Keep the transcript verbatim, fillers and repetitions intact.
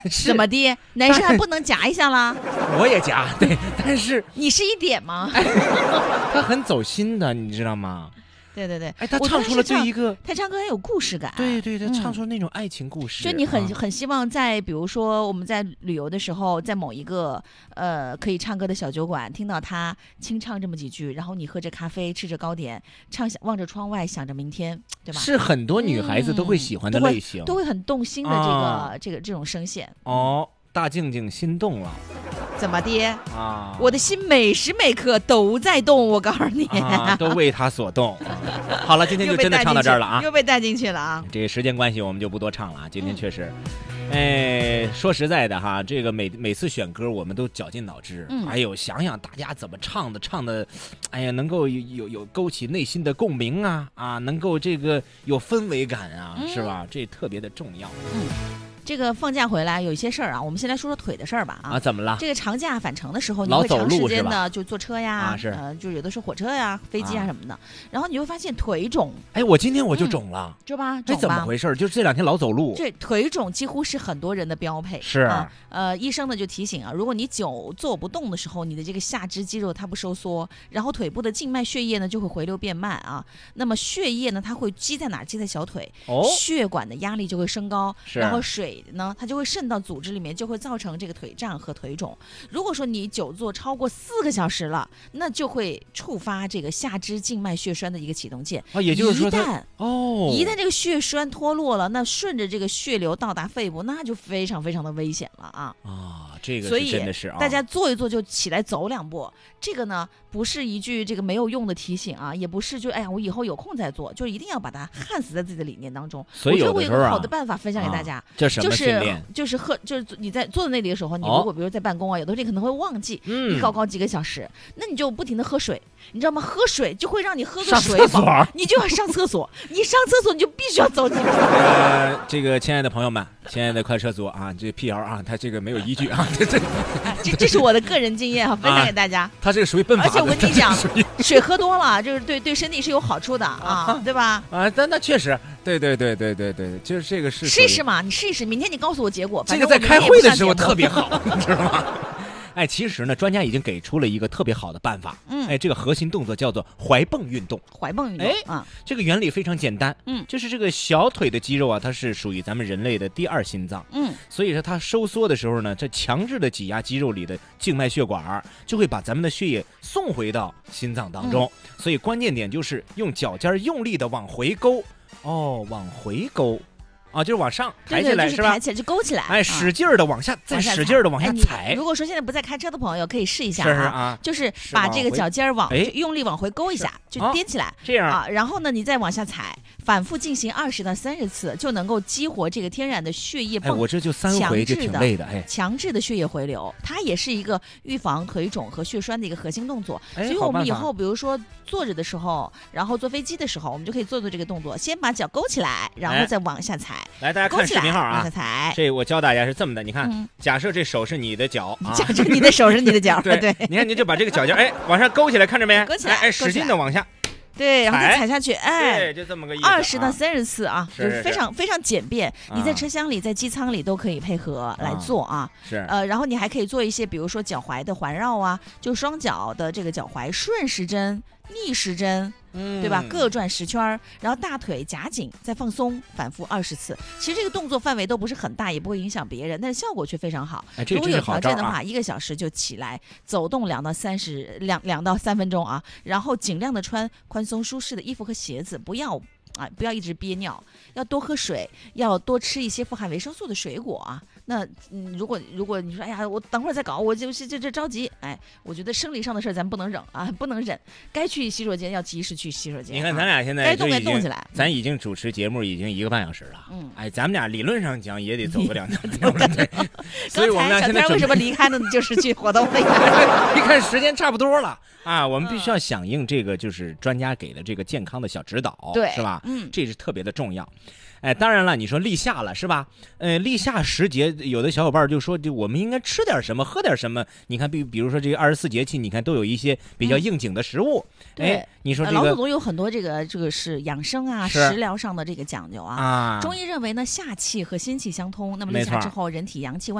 怎么的？男生还不能夹一下啦？ 我也夹，对，但是你是一点吗？ 他很走心的，你知道吗？ 对对对， 哎，他唱出了对一个， 他唱歌很有故事感。 对对对，嗯、唱出了那种爱情故事。 就你很、 啊、 很希望在，比如说我们在旅游的时候，在某一个呃可以唱歌的小酒馆，听到他清唱这么几句，然后你喝着咖啡，吃着糕点，唱望着窗外，想着明天，对吧？ 是很多女孩子都会喜欢的类型， 嗯、都, 会都会很动心的这个、 啊、 这个这种声线。 哦，大静静心动了。 怎么的啊？ 我的心每时每刻都在动，我告诉你， 啊、都为他所动。好了，今天就真的唱到这儿了啊， 又被带进去了啊。 这个时间关系，我们就不多唱了啊。今天确实，嗯、哎，说实在的哈，这个每每次选歌，我们都绞尽脑汁，嗯、哎呦，想想大家怎么唱的，唱的，哎呀，能够有有有勾起内心的共鸣啊啊，能够这个有氛围感啊，嗯、是吧？这特别的重要。 嗯。这个放假回来有一些事儿啊，我们先来说说腿的事儿吧啊。 啊，怎么了？ 这个长假返程的时候，你会长时间的就坐车呀， 啊是， 呃，就有的是火车呀、飞机啊什么的，啊、然后你会发现腿肿。 哎，我今天我就肿了， 是、嗯、吧？ 这怎么回事？就是这两天老走路， 这腿肿几乎是很多人的标配。 是啊，呃，医生呢就提醒啊，如果你久坐不动的时候，你的这个下肢肌肉它不收缩，然后腿部的静脉血液呢就会回流变慢啊。那么血液呢，它会积在哪儿？积在小腿， 哦， 血管的压力就会升高， 是， 然后水呢，它就会渗到组织里面，就会造成这个腿胀和腿肿。如果说你久坐超过四个小时了，那就会触发这个下肢静脉血栓的一个启动键。 啊，也就是说一旦哦， 一旦这个血栓脱落了，那顺着这个血流到达肺部，那就非常非常的危险了啊！ 啊，这个所以真的是啊， 大家坐一坐就起来走两步。这个呢，不是一句这个没有用的提醒啊，也不是就哎呀我以后有空再做，就一定要把它焊死在自己的理念当中。 所以有的时候啊， 我觉得我有个好的办法分享给大家，啊、 这什么训练？ 就是就是喝，就是你在坐在那里的时候，你如果比如在办公啊，哦、有的时候你可能会忘记， 嗯， 你搞搞几个小时，那你就不停的喝水，你知道吗？喝水就会让你喝个水饱，你就要上厕所，你上厕所你就必须要走几步。 呃，这个亲爱的朋友们，亲爱的快车族啊，这辟谣啊，他这个没有依据啊，这这、 哎、这这是我的个人经验啊，分享给大家。 啊、他这个属于奔法的， 而且我跟你讲，水喝多了就是对对身体是有好处的啊，啊对吧？ 啊，但那确实，对对对对对对，就是这个是试一试嘛，你试一试，明天你告诉我结果。 这个在开会的时候特别好，你知道吗？哎，其实呢，专家已经给出了一个特别好的办法。嗯，哎，这个核心动作叫做踝泵运动。 踝泵运动， 哎啊， 这个原理非常简单。 嗯， 就是这个小腿的肌肉啊，它是属于咱们人类的第二心脏。 嗯， 所以说它收缩的时候呢，这强制的挤压肌肉里的静脉血管，就会把咱们的血液送回到心脏当中。嗯、所以关键点就是用脚尖用力的往回勾。哦，往回勾。啊，就是往上抬起来， 是吧？ 抬起来就勾起来， 哎，使劲儿的往下，再使劲儿的往下踩。 如果说现在不在开车的朋友，可以试一下啊， 就是把这个脚尖往用力往回勾一下，就颠起来， 这样啊，然后呢，你再往下踩，反复进行二十到三十次，就能够激活这个天然的血液泵。 我这就三回就挺累的，哎， 强制的血液回流，它也是一个预防腿肿和血栓的一个核心动作。所以我们以后比如说坐着的时候，然后坐飞机的时候，我们就可以做做这个动作，先把脚勾起来，然后再往下踩。 来，大家看视频号啊， 踩。 这我教大家是这么的，你看，嗯、假设这手是你的脚，啊、 假设你的手是你的脚， 对对， 你看你就把这个脚尖哎往上勾起来，看着没？ 勾起来， 哎，使劲的往下。 对，然后再踩下去，哎， 对，就这么个意思。 二十到三十次啊， 是就是非常非常简便。你在车厢里、在机舱里都可以配合来做啊。 是， 呃，然后你还可以做一些，比如说脚踝的环绕啊，就双脚的这个脚踝顺时针、逆时针。 嗯， 对吧？各转十圈，然后大腿夹紧，再放松，反复二十次。其实这个动作范围都不是很大，也不会影响别人，但是效果却非常好。 哎、这如果有条件的话， 啊、 一个小时就起来走动两到三十两两到三分钟啊，然后尽量的穿宽松舒适的衣服和鞋子，不要啊不要一直憋尿，要多喝水，要多吃一些富含维生素的水果啊。那嗯，如果如果你说哎呀，我等会儿再搞，我就是这这着急，哎，我觉得生理上的事儿咱不能忍啊，不能忍，该去洗手间要及时去洗手间。 你看咱俩现在该动该动起来， 咱已经主持节目已经一个半小时了， 嗯， 哎，咱们俩理论上讲也得走个两条对不对？所以我们俩现在为什么离开呢？就是去活动会。 一看时间差不多了啊，我们必须要响应这个就是专家给的这个健康的小指导， 对， 是吧？ 嗯， 这是特别的重要。 哎，当然了，你说立夏了是吧？呃，立夏时节，有的小伙伴就说，就我们应该吃点什么，喝点什么？你看，比比如说这个二十四节气，你看都有一些比较应景的食物。 嗯、对， 哎，你说这个老祖宗有很多这个这个是养生啊、食疗上的这个讲究啊。 啊， 中医认为呢，夏气和心气相通，那么立夏之后，人体阳气